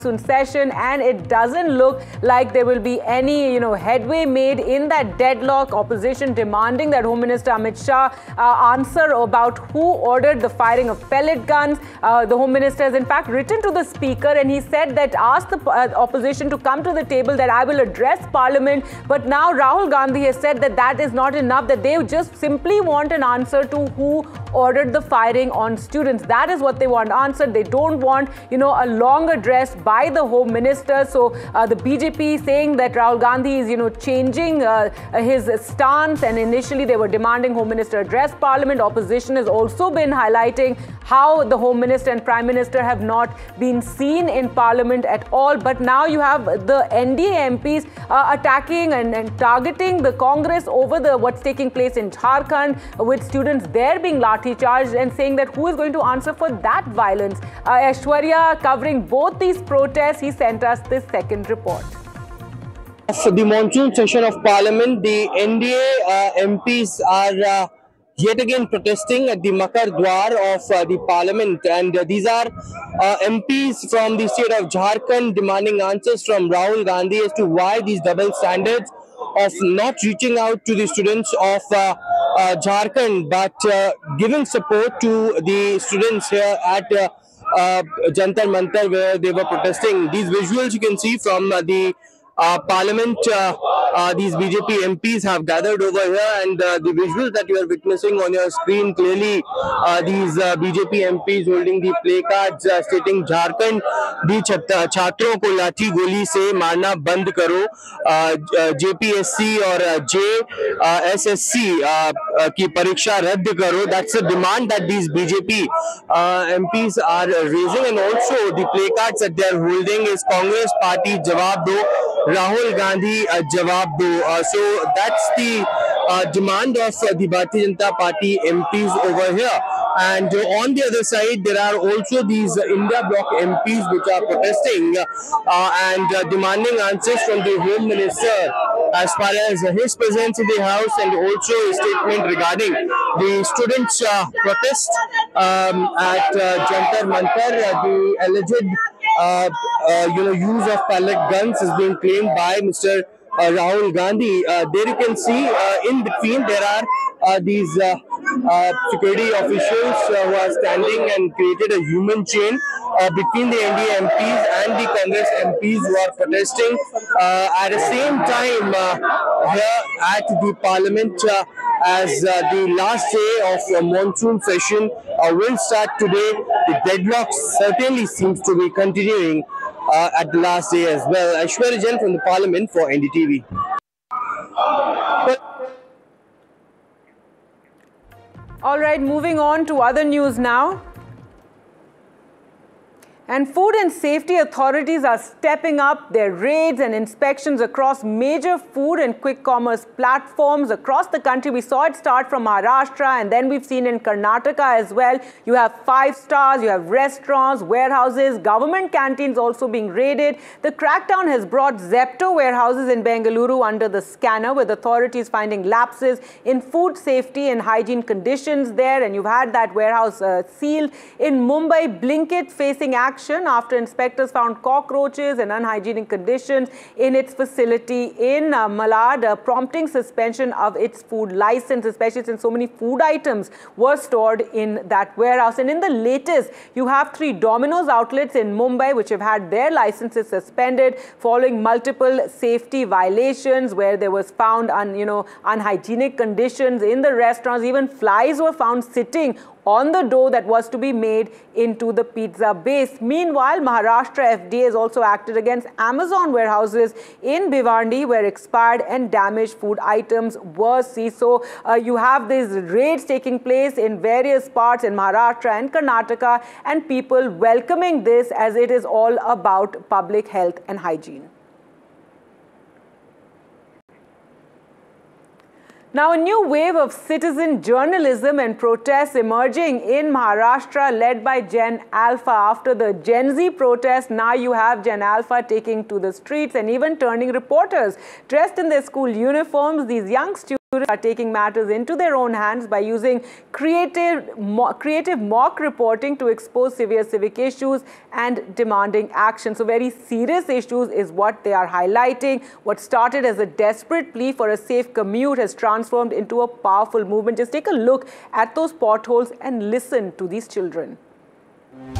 session, and it doesn't look like there will be any headway made in that deadlock. Opposition demanding that Home Minister Amit Shah answer about who ordered the firing of pellet guns. The Home Minister has in fact written to the Speaker, and he said that asked the opposition to come to the table, that I will address Parliament. But now Rahul Gandhi has said that that is not enough, that they just simply want an answer to who ordered the firing on students. That is what they want answered. They don't want a long address by the Home Minister. So the BJP saying that Rahul Gandhi is changing his stance, and initially they were demanding Home Minister address Parliament. Opposition has also been highlighting how the Home Minister and Prime Minister have not been seen in Parliament at all. But now you have the NDA MPs attacking and targeting the Congress over what's taking place in Jharkhand, with students there being lathi charged, and saying that who is going to answer for that violence. Aishwarya covering both these protests, he sent us this second report. For the monsoon session of Parliament, the NDA MPs are yet again protesting at the Makar Dwar of the Parliament, and these are MPs from the state of Jharkhand demanding answers from Rahul Gandhi as to why these double standards of not reaching out to the students of Jharkhand, but giving support to the students here at Jantar Mantar, where they were protesting. These visuals you can see from the Parliament, these BJP MPs have gathered over here, and the visuals that you are witnessing on your screen, clearly these BJP MPs holding the placards stating Jharkhand the छात्रों को लाठी गोली से मारना बंद करो, JPSC और JSSC की परीक्षा रद्द करो. That's a demand that these BJP MPs are raising, and also the placards that they are holding is Congress Party जवाब दो, Rahul Gandhi jawab do. So that's the demand of the Bharatiya Janata Party MPs over here. And on the other side, there are also these India Bloc MPs which are protesting and demanding answers from the Home Minister as far as his presence in the House, and also a statement regarding the students' protest at Jantar Mantar. The alleged use of pellet guns is being claimed by Mr. Rahul Gandhi. There you can see in between there are these security officials who are standing and created a human chain between the NDA MPs and the Congress MPs who are protesting. At the same time, here at the Parliament, as the last day of monsoon session will start today, the deadlock certainly seems to be continuing at the last day as well. Aishwarya Jain from the Parliament for NDTV. All right, moving on to other news now. And food and safety authorities are stepping up their raids and inspections across major food and quick commerce platforms across the country. We saw it start from Maharashtra, and then we've seen in Karnataka as well. You have 5 stars, you have restaurants, warehouses, government canteens also being raided. The crackdown has brought Zepto warehouses in Bengaluru under the scanner, with authorities finding lapses in food safety and hygiene conditions there. And you've had that warehouse sealed. In Mumbai, Blinkit facing action after inspectors found cockroaches and unhygienic conditions in its facility in Malad, prompting suspension of its food license, especially since so many food items were stored in that warehouse. And in the latest, you have 3 Domino's outlets in Mumbai which have had their licenses suspended following multiple safety violations, where there was found unhygienic conditions in the restaurants. Even flies were found sitting on the dough that was to be made into the pizza base. Meanwhile, Maharashtra FDA has also acted against Amazon warehouses in Bhiwandi, where expired and damaged food items were seized. So you have these raids taking place in various parts in Maharashtra and Karnataka, and people welcoming this as it is all about public health and hygiene. Now, a new wave of citizen journalism and protests emerging in Maharashtra, led by Gen Alpha. After the Gen Z protest, now you have Gen Alpha taking to the streets and even turning reporters dressed in their school uniforms. These young students are taking matters into their own hands by using creative mock reporting to expose severe civic issues and demanding action. So very serious issues is what they are highlighting. What started as a desperate plea for a safe commute has transformed into a powerful movement. Just take a look at those potholes and listen to these children.